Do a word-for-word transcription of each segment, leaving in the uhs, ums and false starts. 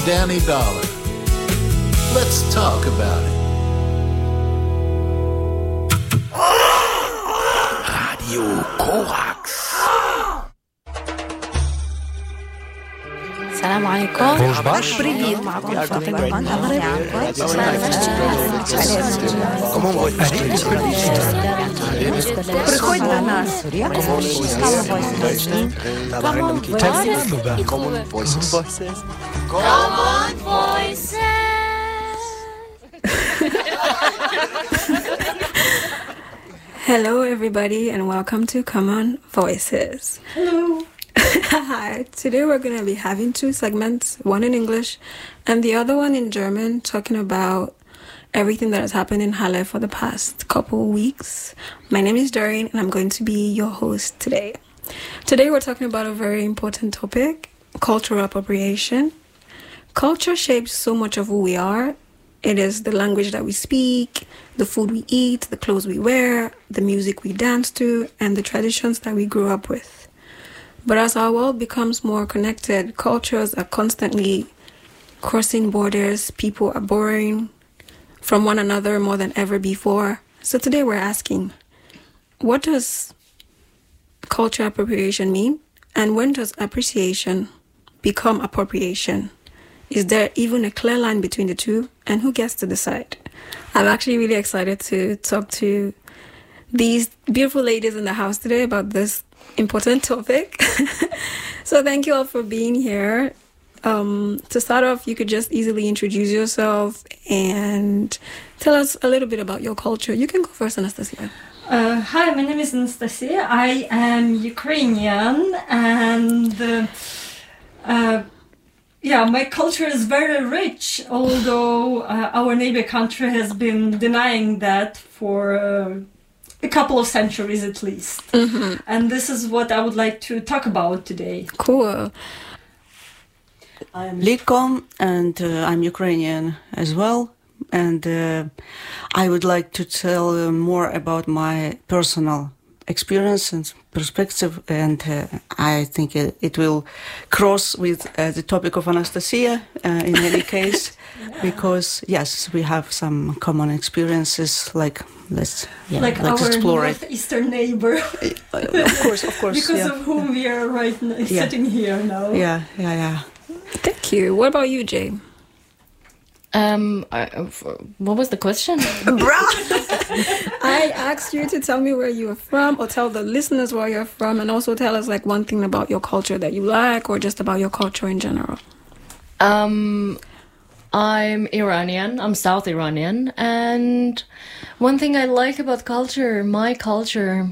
Danny Dollar. Let's talk about it. Radio Korax. السلام عليكم. Bonjour. بريد معكم فاطمة بن المغرب. Приходь до нас. Common Voices. Common Voices. Hello, everybody, and welcome to Common Voices. Hello. Hi. Today we're going to be having two segments, one in English and the other one in German, talking about everything that has happened in Halle for the past couple weeks. My name is Doreen, and I'm going to be your host today. Today we're talking about a very important topic, cultural appropriation. Culture shapes so much of who we are. It is the language that we speak, the food we eat, the clothes we wear, the music we dance to, and the traditions that we grew up with. But as our world becomes more connected, cultures are constantly crossing borders, people are borrowing from one another more than ever before. So today we're asking, what does cultural appropriation mean? And when does appreciation become appropriation? Is there even a clear line between the two? And who gets to decide? I'm actually really excited to talk to these beautiful ladies in the house today about this important topic. So thank you all for being here. Um, to start off, you could just easily introduce yourself and tell us a little bit about your culture. You can go first, Anastasia. Uh, hi, my name is Anastasia. I am Ukrainian, and uh, uh, yeah, my culture is very rich, although uh, our neighbor country has been denying that for uh, a couple of centuries at least. Mm-hmm. And this is what I would like to talk about today. Cool. I'm Liko, and uh, I'm Ukrainian as well. And uh, I would like to tell uh, more about my personal experience and perspective. And uh, I think it, it will cross with uh, the topic of Anastasia uh, in any case, yeah. Because, yes, we have some common experiences, like let's, yeah, like let's our explore northeastern neighbor. Of course, of course. Because yeah. of whom we are right now, yeah. sitting here now. Yeah, yeah, yeah. Thank you. What about you, Jay? Um, I, what was the question? I asked you to tell me where you are from, or tell the listeners where you're from, and also tell us like one thing about your culture that you like, or just about your culture in general. Um, I'm Iranian. I'm South Iranian, and one thing I like about culture, my culture,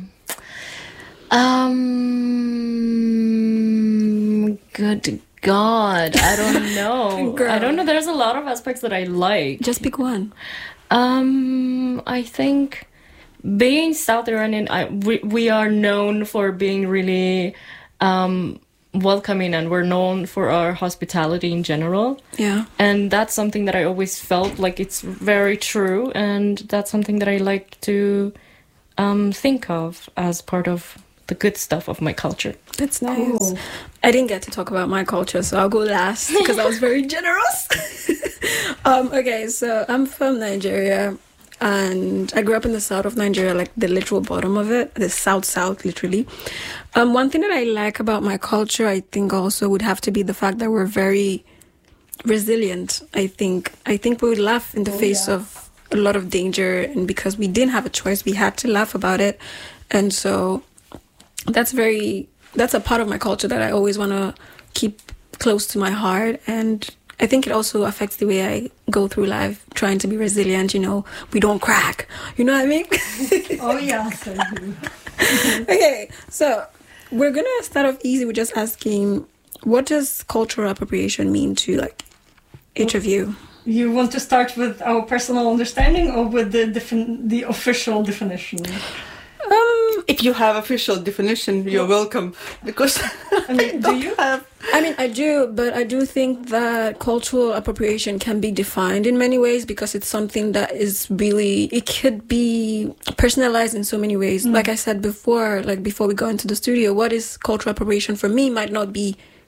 um, good God, I don't know. Girl. I don't know. There's a lot of aspects that I like. Just pick one. Um, I think being South Iranian, I, we we are known for being really um, welcoming, and we're known for our hospitality in general. Yeah. And that's something that I always felt like it's very true, and that's something that I like to um, think of as part of the good stuff of my culture. That's nice. Cool. I didn't get to talk about my culture, so I'll go last because I was very generous. um, okay, so I'm from Nigeria, and I grew up in the south of Nigeria, like the literal bottom of it, the south-south, literally. Um, one thing that I like about my culture, I think also would have to be the fact that we're very resilient, I think. I think we would laugh in the oh, face yeah. of a lot of danger, and because we didn't have a choice, we had to laugh about it. And so that's very... that's a part of my culture that I always want to keep close to my heart. And I think it also affects the way I go through life, trying to be resilient, you know, we don't crack. You know what I mean? Oh, yeah. So okay, so we're going to start off easy with just asking, what does cultural appropriation mean to, like, each of you? You want to start with our personal understanding or with the defin- the official definition? Um, if you have official definition, you're welcome. Because I mean, do you have? I mean, I do, but I do think that cultural appropriation can be defined in many ways because it's something that is really, it could be personalized in so many ways. Mm. Like I said before, like before we go into the studio, what is cultural appropriation for me might not be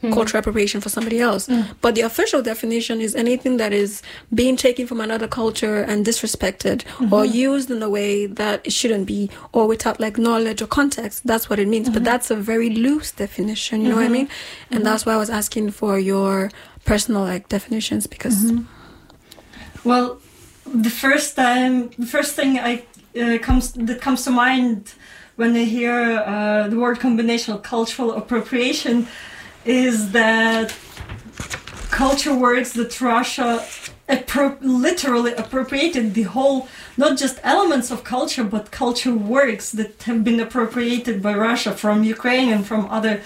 mm. cultural appropriation for somebody else. Mm. But the official definition is anything that is being taken from another culture and disrespected mm-hmm. or used in a way that it shouldn't be, or without like knowledge or context. That's what it means. Mm-hmm. But that's a very loose definition, you know mm-hmm. what I mean? And mm-hmm. that's why I was asking for your personal like definitions, because mm-hmm. well, the first time, the first thing I uh, comes that comes to mind when I hear uh, the word combination of cultural appropriation is that culture works that Russia appro- literally appropriated the whole, not just elements of culture, but culture works that have been appropriated by Russia from Ukraine and from other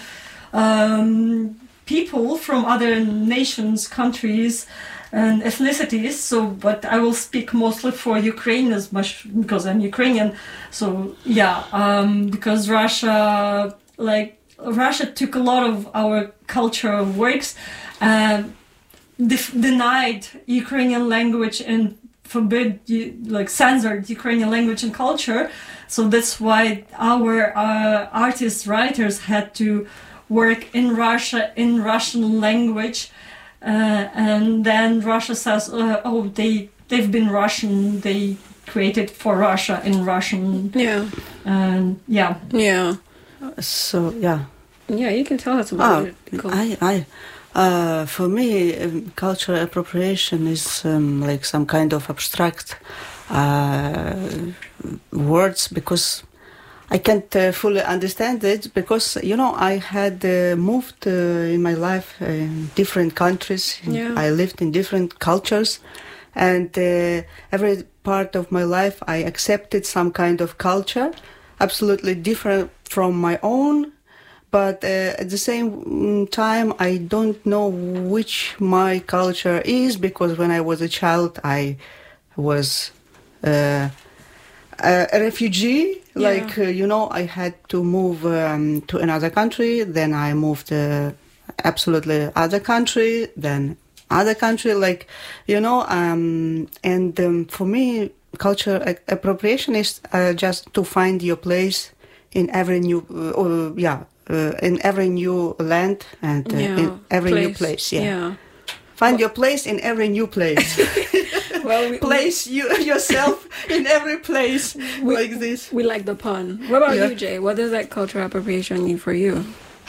um, people, from other nations, countries, and ethnicities. So, but I will speak mostly for Ukraine as much because I'm Ukrainian. So, yeah, um, because Russia, like, Russia took a lot of our cultural works, uh, def- denied Ukrainian language and forbid, like, censored Ukrainian language and culture. So that's why our uh, artists, writers had to work in Russia in Russian language. Uh, and then Russia says, uh, oh, they, they've been Russian, they created for Russia in Russian. Yeah. And yeah. Yeah. So, yeah. Yeah, you can tell us about oh, it. Cool. I, I, uh, for me, um, cultural appropriation is um, like some kind of abstract uh, words, because I can't uh, fully understand it, because, you know, I had uh, moved uh, in my life in different countries. Yeah. I lived in different cultures, and uh, every part of my life I accepted some kind of culture, absolutely different from my own. But uh, at the same time, I don't know which my culture is, because when I was a child, I was uh, a, a refugee. Yeah. Like, uh, you know, I had to move um, to another country. Then I moved to absolutely other country, then other country. Like, you know, um, and um, for me, cultural appropriation is uh, just to find your place in every new, uh, or, yeah, uh, in every new land and uh, yeah. in every place. new place. Yeah, yeah. find well, your place in every new place. Well, we, place you yourself in every place we, like this. We like the pun. What about yeah. you, Jay? What does that cultural appropriation mean for you?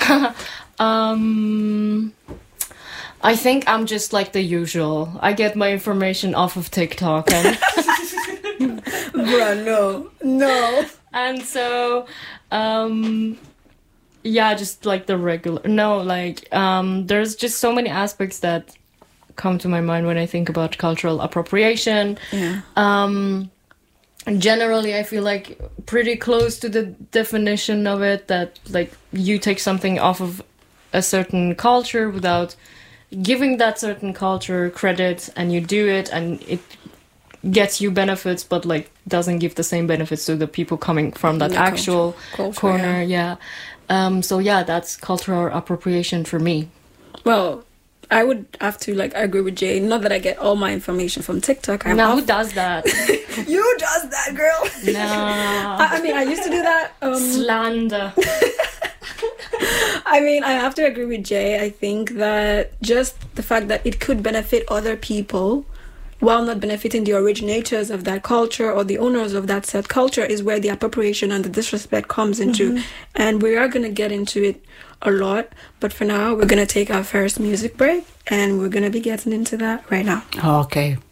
um, I think I'm just like the usual. I get my information off of TikTok, and bruh, no, no. And so, um, yeah, just like the regular. No, like um, there's just so many aspects that come to my mind when I think about cultural appropriation. Yeah. Um, generally, I feel like pretty close to the definition of it, that like you take something off of a certain culture without giving that certain culture credit, and you do it, and it gets you benefits, but like doesn't give the same benefits to the people coming from that the actual culture. Culture, corner. Yeah. yeah. Um, so yeah, that's cultural appropriation for me. Well, I would have to like agree with Jay. Not that I get all my information from TikTok. I'm now off- who does that? You does that, girl. No. I, I mean, I used to do that. Um, Slander. I mean, I have to agree with Jay. I think that just the fact that it could benefit other people while not benefiting the originators of that culture or the owners of that said culture is where the appropriation and the disrespect comes into. Mm-hmm. And we are going to get into it a lot. But for now, we're going to take our first music break, and we're going to be getting into that right now. Okay.